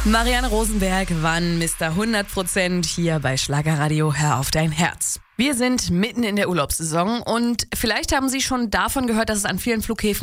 Marianne Rosenberg, wann Mr. 100% hier bei Schlagerradio. Hör auf dein Herz. Wir sind mitten in der Urlaubssaison und vielleicht haben Sie schon davon gehört, dass es an vielen Flughäfen